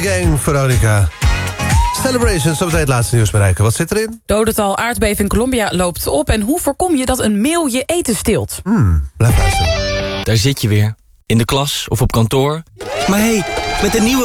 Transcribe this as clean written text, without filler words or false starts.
Gang, Veronica. Celebration, zometeen het laatste nieuws bereiken. Wat zit erin? Dodental aardbeving in Colombia loopt op. En hoe voorkom je dat een mail je eten steelt? Blijf luisteren. Daar zit je weer. In de klas of op kantoor. Maar hé, met een nieuwe